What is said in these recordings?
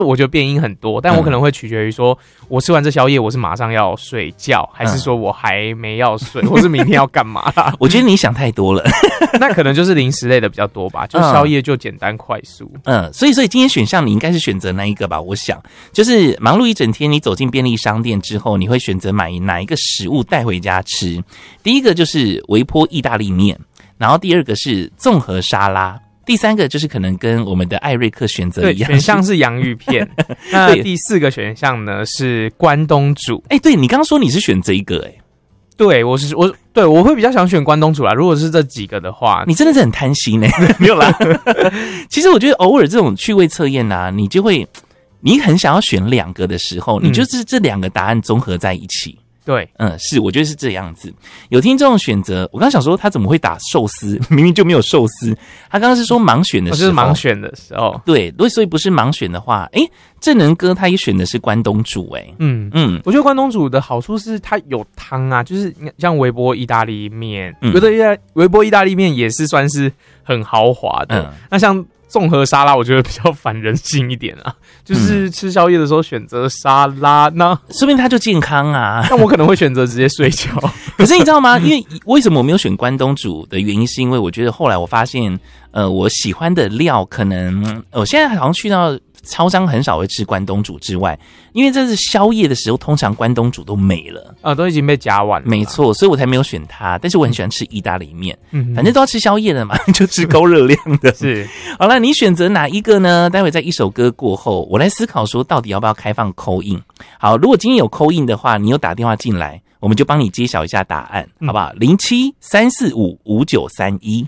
我觉得变因很多，但我可能会取决于说，我吃完这宵夜，我是马上要睡觉，还是说我还没要睡，或是明天要干嘛啦？ 我觉得你想太多了。 那可能就是零食类的比较多吧，就宵夜就简单快速。 所以今天选项你应该是选择哪一个吧？我想就是忙碌一整天，你走进便利商店之后，你会选择买哪一个食物带回家吃？第一个就是微波意大利面，然后第二个是综合沙拉。第三个就是可能跟我们的艾瑞克选择一样， 选项是洋芋片。那第四个选项呢是关东煮。 对，你刚刚说你是选这一个对，我会比较想选关东煮啦。如果是这几个的话， 你真的是很贪心没有啦。其实我觉得偶尔这种趣味测验啊，你很想要选两个的时候，你就是这两个答案综合在一起。 对， 是，我觉得是这样子。有听众选择，我刚想说他怎么会打寿司，明明就没有寿司。他刚刚是说盲选的时候， 就是盲选的时候。 对，所以不是盲选的话，正能哥他也选的是关东煮， 我觉得关东煮的好处是它有汤啊，就是像微波意大利面，微波意大利面也是算是很豪华的。那像综合沙拉我觉得比较反人性一点啊，就是吃宵夜的时候选择沙拉，那说不定它就健康啊。 但我可能会选择直接睡觉。 可是你知道吗？因为为什么我没有选关东煮的原因，是因为我觉得后来我发现，我喜欢的料可能，我现在好像去到超商很少会吃关东煮之外，因为这是宵夜的时候，通常关东煮都没了都已经被夹完了。 没错，所以我才没有选它。但是我很喜欢吃意大利面，反正都要吃宵夜的嘛，就吃高热量的。 是， 好了，你选择哪一个呢？待会在一首歌过后，我来思考说到底要不要开放 call in。好，如果今天有 call in 的话，你有打电话进来，我们就帮你揭晓一下答案，好不好？07-345-5931。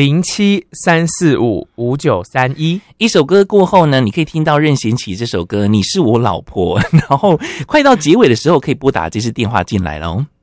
07-345-5931。 一首歌过后呢，你可以听到任贤齐这首歌《你是我老婆》，然后快到结尾的时候可以拨打这支电话进来咯。